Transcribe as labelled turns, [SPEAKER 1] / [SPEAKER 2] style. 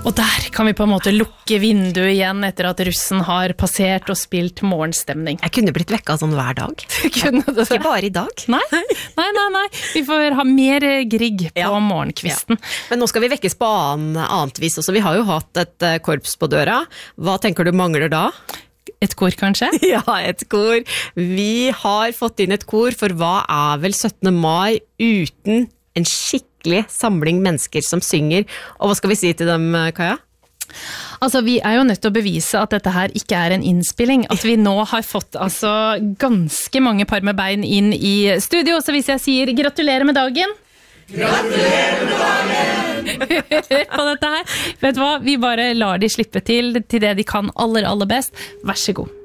[SPEAKER 1] Og der kan vi på en måte lukke vinduet igjen etter at russen har passert og spilt morgenstemning.
[SPEAKER 2] Jeg kunne blitt vekket sånn hver dag.
[SPEAKER 1] Kunne du det?
[SPEAKER 2] Ikke bare i dag.
[SPEAKER 1] Nei. Vi får ha mer grigg på morgenkvisten.
[SPEAKER 2] Ja. Men nå skal vi vekkes på annet vis også. Vi har jo hatt et korps på døra. Hva tenker du mangler da?
[SPEAKER 1] Et kor, kanskje?
[SPEAKER 2] Ja, et kor. Vi har fått inn et kor, for hva er vel 17. mai uten en skikkelig samling mennesker som synger? Og hva skal vi si til dem, Kaja?
[SPEAKER 1] Altså, vi er jo nødt til å bevise at dette her ikke er en innspilling, at vi nå har fått ganske mange par med bein inn i studio, så hvis jeg sier gratulerer med dagen. Gratulerer med dagen! Hør på dette her. Vet du hva, vi bare lar de slippe til det de kan aller best. Vær så god.